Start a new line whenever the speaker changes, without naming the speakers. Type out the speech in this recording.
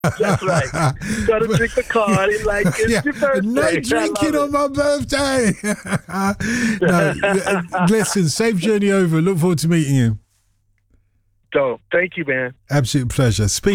That's right. Gotta drink the card like it's your birthday.
No drinking on my birthday. No, listen, safe journey over. Look forward to meeting you.
Dope. Thank you, man.
Absolute pleasure. Speak